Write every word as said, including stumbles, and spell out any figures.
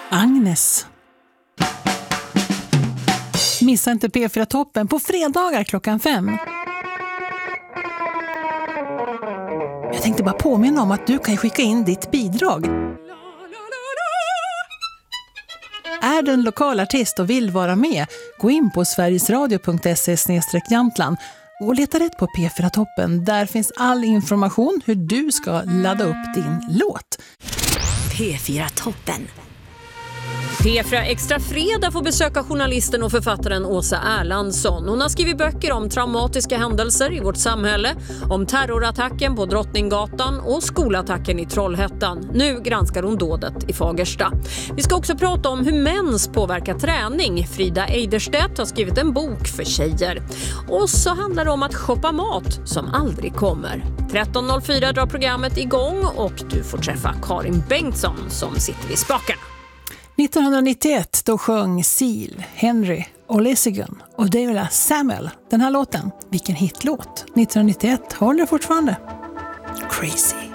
Agnes. Missa inte P fyra-toppen på fredagar klockan fem. Jag tänkte bara påminna om att du kan skicka in ditt bidrag. Är du en lokal artist och vill vara med, gå in på sverigesradio punkt se slash jamtland och leta rätt på P fyra-toppen. Där finns all information hur du ska ladda upp din låt. P fyra-toppen. P fyra Extra Fredag får besöka journalisten och författaren Åsa Erlandsson. Hon har skrivit böcker om traumatiska händelser i vårt samhälle, om terrorattacken på Drottninggatan och skolattacken i Trollhättan. Nu granskar hon dådet i Fagersta. Vi ska också prata om hur mäns påverkar träning. Frida Eiderstedt har skrivit en bok för tjejer. Och så handlar det om att shoppa mat som aldrig kommer. tretton noll fyra drar programmet igång och du får träffa Karin Bengtsson som sitter vid spakarna. nittonhundranittioett då sjöng Seal, Henry och Lessigan och Davila Samuel den här låten. Vilken hitlåt. nittonhundranittioett håller fortfarande. Crazy.